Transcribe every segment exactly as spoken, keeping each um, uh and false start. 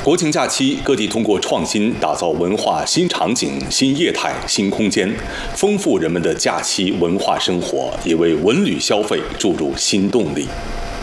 国庆假期，各地通过创新打造文化新场景、新业态、新空间，丰富人们的假期文化生活，也为文旅消费注入新动力。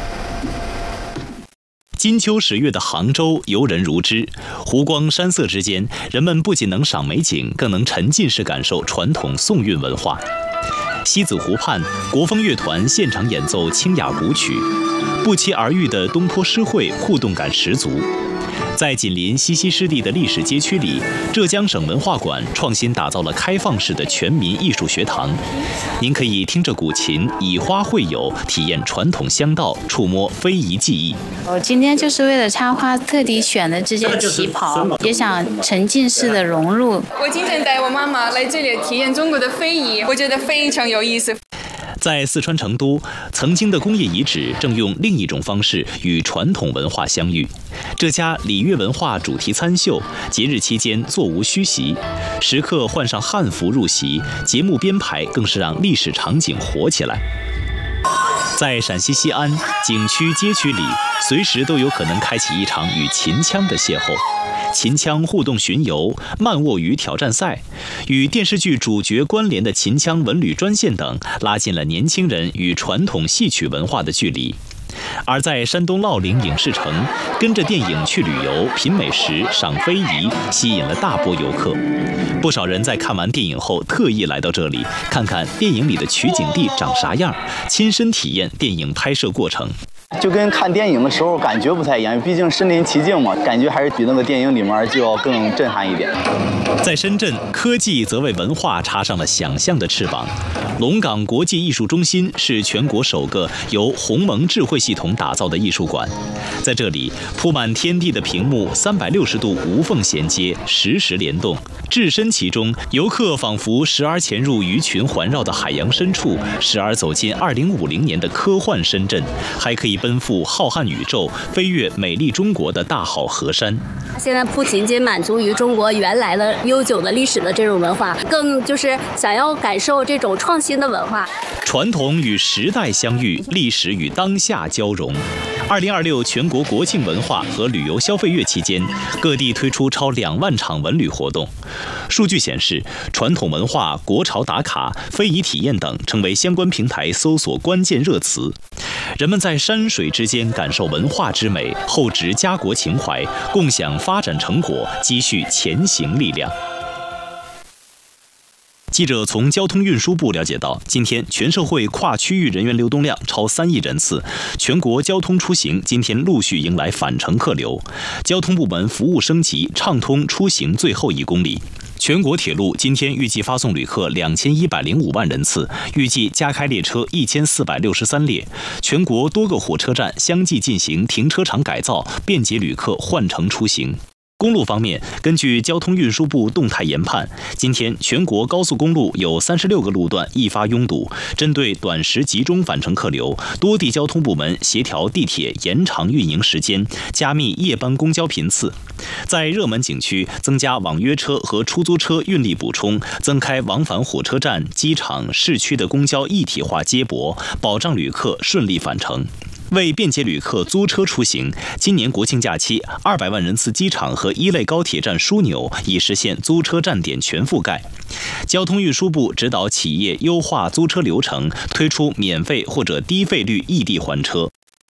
金秋十月的杭州游人如织，湖光山色之间，人们不仅能赏美景，更能沉浸式感受传统宋韵文化。西子湖畔，国风乐团现场演奏清雅古曲，不期而遇的东坡诗会互动感十足。在紧邻西溪湿地的历史街区里，浙江省文化馆创新打造了开放式的全民艺术学堂。您可以听着古琴，以花会友，体验传统香道，触摸非遗技艺。 我今天就是为了插花特地选的这件旗袍，也想沉浸式的融入。 我今天带我妈妈来这里体验中国的非遗，我觉得非常有意思。 在四川成都，曾经的工业遗址正用另一种方式与传统文化相遇。这家礼乐文化主题餐秀，节日期间座无虚席，食客换上汉服入席，节目编排更是让历史场景活起来。在陕西西安景区街区里，随时都有可能开启一场与秦腔的邂逅。秦腔互动巡游、慢卧鱼挑战赛，与电视剧主角关联的秦腔文旅专线等，拉近了年轻人与传统戏曲文化的距离。而在山东乐陵影视城，跟着电影去旅游、品美食、赏非遗，吸引了大波游客。不少人在看完电影后，特意来到这里，看看电影里的取景地长啥样，亲身体验电影拍摄过程。 就跟看电影的时候感觉不太一样，毕竟身临其境嘛，感觉还是比那个电影里面就要更震撼一点。 在深圳，科技则为文化插上了想象的翅膀。龙岗国际艺术中心是全国首个由鸿蒙智慧系统打造的艺术馆，在这里铺满天地的屏幕，三百六十度无缝衔接，实时联动，置身其中，游客仿佛时而潜入鱼群环绕的海洋深处，时而走进二零五零年的科幻深圳，还可以奔赴浩瀚宇宙，飞越美丽中国的大好河山。 现在不仅仅满足于中国原来的悠久的历史的这种文化，更就是想要感受这种创新的文化。 传统与时代相遇，历史与当下交融。二零二六全国国庆文化和旅游消费月期间，各地推出超两万场文旅活动。数据显示，传统文化、国潮打卡、非遗体验等成为相关平台搜索关键热词。人们在山水之间感受文化之美，厚植家国情怀，共享发展成果，积蓄前行力量。记者从交通运输部了解到，今天全社会跨区域人员流动量超三亿人次，全国交通出行今天陆续迎来返程客流，交通部门服务升级，畅通出行最后一公里。全国铁路今天预计发送旅客两千一百零五万人次，预计加开列车一千四百六十三列，全国多个火车站相继进行停车场改造，便捷旅客换乘出行。公路方面，根据交通运输部动态研判，今天全国高速公路有三十六个路段易发拥堵。针对短时集中返程客流，多地交通部门协调地铁延长运营时间，加密夜班公交频次。在热门景区增加网约车和出租车运力补充，增开往返火车站、机场、市区的公交一体化接驳，保障旅客顺利返程。为便捷旅客租车出行，今年国庆假期，二百万人次机场和一类高铁站枢纽已实现租车站点全覆盖。交通运输部指导企业优化租车流程，推出免费或者低费率异地还车。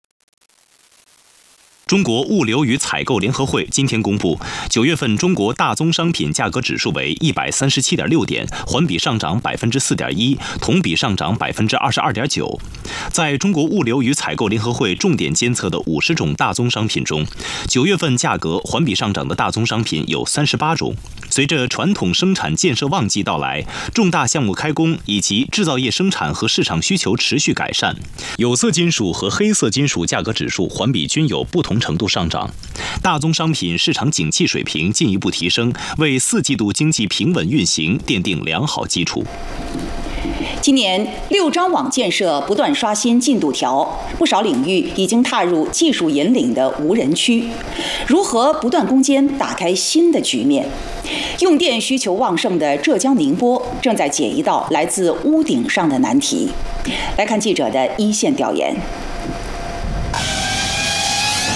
中国物流与采购联合会今天公布，九月份中国大宗商品价格指数为一百三十七点六点，环比上涨百分之四点一，同比上涨百分之二十二点九。在中国物流与采购联合会重点监测的五十种大宗商品中，九月份价格环比上涨的大宗商品有三十八种。随着传统生产建设旺季到来，重大项目开工以及制造业生产和市场需求持续改善，有色金属和黑色金属价格指数环比均有不同程度上涨，大宗商品市场景气水平进一步提升，为四季度经济平稳运行奠定良好基础。 今年六张网建设不断刷新进度条，不少领域已经踏入技术引领的无人区。如何不断攻坚，打开新的局面？用电需求旺盛的浙江宁波正在解一道来自屋顶上的难题。来看记者的一线调研。 这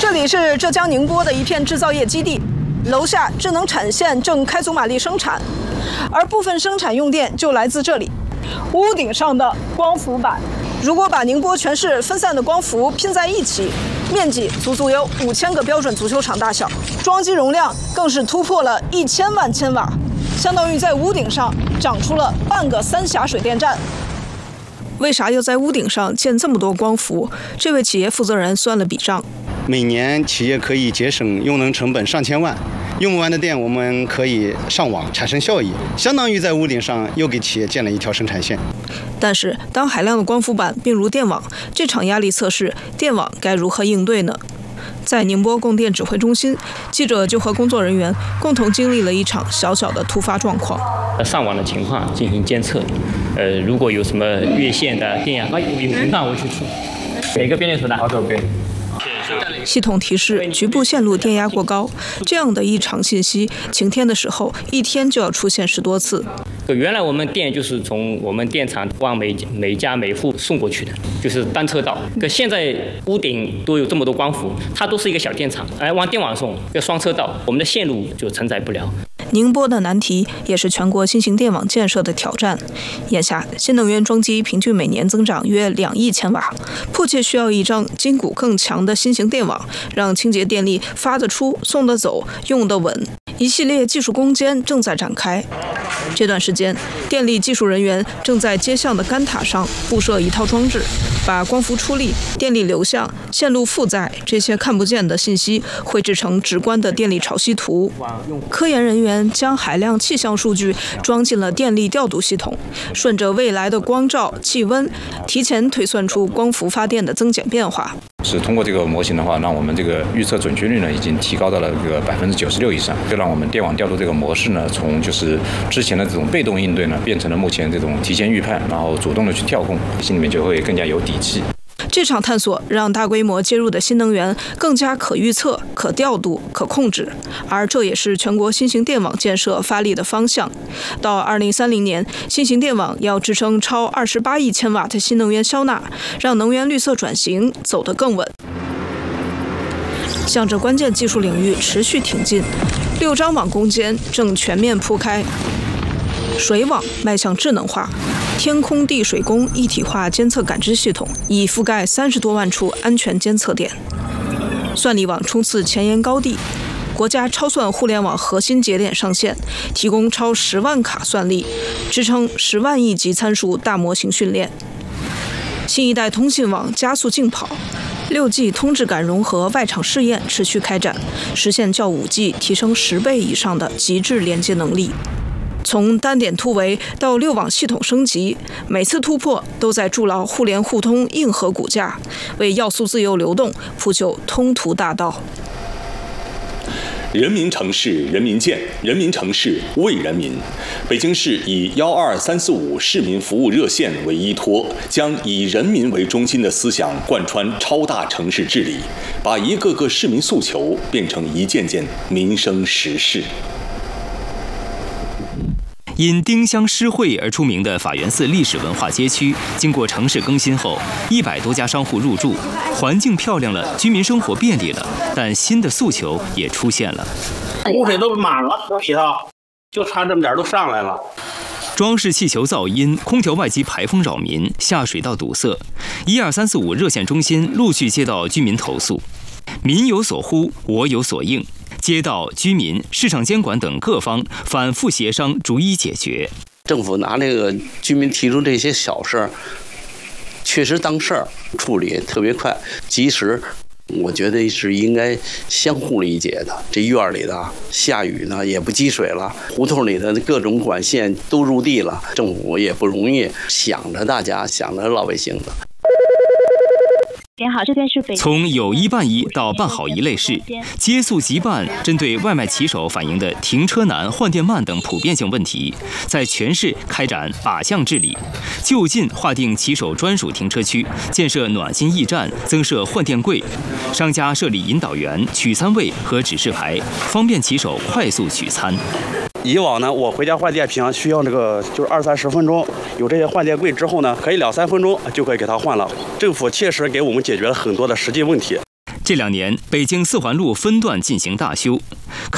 这里是浙江宁波的一片制造业基地，楼下智能产线正开足马力生产，而部分生产用电就来自这里。屋顶上的光伏板，如果把宁波全市分散的光伏拼在一起，面积足足有五千个标准足球场大小，装机容量更是突破了一千万千瓦，相当于在屋顶上长出了半个三峡水电站。为啥要在屋顶上建这么多光伏？这位企业负责人算了笔账， 每年企业可以节省用能成本上千万，用不完的电我们可以上网产生效益，相当于在屋顶上又给企业建了一条生产线。 但是当海量的光伏板并入电网，这场压力测试，电网该如何应对呢？在宁波供电指挥中心，记者就和工作人员共同经历了一场小小的突发状况。 上网的情况进行监测，呃，如果有什么越线的电压，哎，有情况我去出。哪个变电图的？好左边。 系统提示局部线路电压过高，这样的异常信息，晴天的时候一天就要出现十多次。 原来我们电就是从我们电厂往每每家每户送过去的，就是单车道。可现在屋顶都有这么多光伏，它都是一个小电厂，哎，往电网送要双车道，我们的线路就承载不了。 宁波的难题也是全国新型电网建设的挑战。眼下，新能源装机平均每年增长约两亿千瓦，迫切需要一张筋骨更强的新型电网，让清洁电力发得出、送得走、用得稳。一系列技术攻坚正在展开。这段时间，电力技术人员正在街巷的杆塔上布设一套装置，把光伏出力、电力流向、线路负载这些看不见的信息绘制成直观的电力潮汐图。科研人员将海量气象数据装进了电力调度系统，顺着未来的光照、气温，提前推算出光伏发电的增减变化。 是通过这个模型的话，让我们这个预测准确率呢，已经提高到了这个百分之九十六以上，就让我们电网调度这个模式呢，从就是之前的这种被动应对呢，变成了目前这种提前预判，然后主动的去调控，心里面就会更加有底气。 这场探索让大规模接入的新能源更加可预测、可调度、可控制，而这也是全国新型电网建设发力的方向。到二零三零年，新型电网要支撑超二十八亿千瓦的新能源消纳，让能源绿色转型走得更稳。向着关键技术领域持续挺进，六张网攻坚正全面铺开。水网迈向智能化，天空地水工一体化监测感知系统已覆盖三十多万处安全监测点。算力网冲刺前沿高地，国家超算互联网核心节点上线，提供超十万卡算力，支撑十万亿级参数大模型训练。新一代通信网加速竞跑，六 G 通质感融合外场试验持续开展，实现较五 G 提升十倍以上的极致连接能力。从单点突围到六网系统升级，每次突破都在筑牢互联互通硬核骨架，为要素自由流动铺就通途大道。 人民城市人民建，人民城市为人民。北京市以幺二三四五市民服务热线为依托，将以人民为中心的思想贯穿超大城市治理，把一个个市民诉求变成一件件民生实事。 因丁香诗会而出名的法源寺历史文化街区，经过城市更新后，一百多家商户入驻，环境漂亮了，居民生活便利了，但新的诉求也出现了。 污水都满了，皮套就差这么点都上来了。 装饰气球噪音、空调外机排风扰民、下水道堵塞，一二三四五热线中心陆续接到居民投诉，民有所呼，我有所应。街道、居民、市场监管等各方反复协商，逐一解决。 政府拿这个居民提出这些小事儿，确实当事儿，处理特别快、及时。我觉得是应该相互理解的。这院里的下雨呢也不积水了，胡同里的各种管线都入地了，政府也不容易，想着大家，想着老百姓的。 您好，这边是北。 从有一办一到办好一类事，接速即办，针对外卖骑手反映的停车难、换电慢等普遍性问题，在全市开展靶向治理，就近划定骑手专属停车区，建设暖心驿站，增设换电柜，商家设立引导员、取餐位和指示牌，方便骑手快速取餐。 以往呢，我回家换电平常需要这个就是二三十分钟，有这些换电柜之后呢，可以两三分钟就可以给它换了。政府切实给我们解决了很多的实际问题。 这两年，北京四环路分段进行大修，开